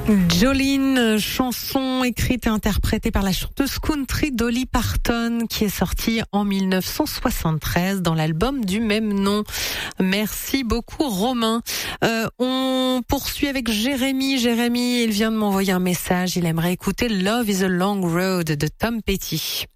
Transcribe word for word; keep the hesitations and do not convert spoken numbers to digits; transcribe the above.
Jolene, chanson écrite et interprétée par la chanteuse country Dolly Parton, qui est sortie en dix-neuf cent soixante-treize dans l'album du même nom. Merci beaucoup Romain. Euh, on poursuit avec Jérémy. Jérémy, il vient de m'envoyer un message. Il aimerait écouter Love is a Long Road de Tom Petty.